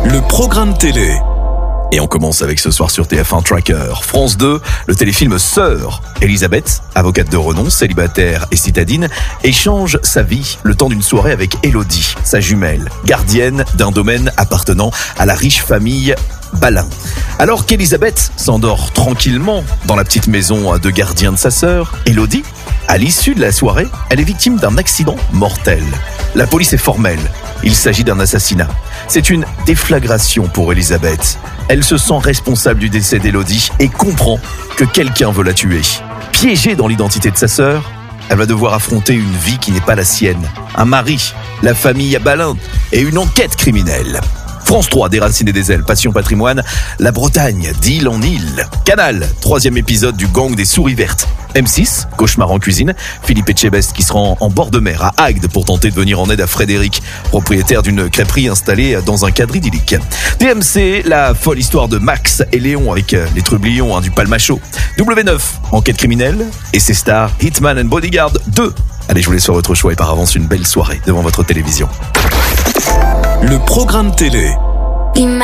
Le programme télé. Et on commence avec ce soir sur TF1 Tracker. France 2, le téléfilm Sœur. Elisabeth, avocate de renom, célibataire et citadine, échange sa vie le temps d'une soirée avec Élodie, sa jumelle, gardienne d'un domaine appartenant à la riche famille Balin. Alors qu'Elisabeth s'endort tranquillement dans la petite maison de gardien de sa sœur, Élodie, à l'issue de la soirée, elle est victime d'un accident mortel. La police est formelle. Il s'agit d'un assassinat. C'est une déflagration pour Elisabeth. Elle se sent responsable du décès d'Élodie et comprend que quelqu'un veut la tuer. Piégée dans l'identité de sa sœur, elle va devoir affronter une vie qui n'est pas la sienne. Un mari, la famille Balin et une enquête criminelle. France 3, des racines et des ailes, Passion Patrimoine, la Bretagne, d'île en île. Canal, 3e épisode du gang des souris vertes. M6, cauchemar en cuisine, Philippe Etchebest qui se rend en bord de mer à Agde pour tenter de venir en aide à Frédéric, propriétaire d'une crêperie installée dans un cadre idyllique. TMC, la folle histoire de Max et Léon avec les trublions du Palmacho. W9, enquête criminelle, et ses stars Hitman and Bodyguard 2. Allez, je vous laisse faire votre choix et par avance une belle soirée devant votre télévision. Le programme télé.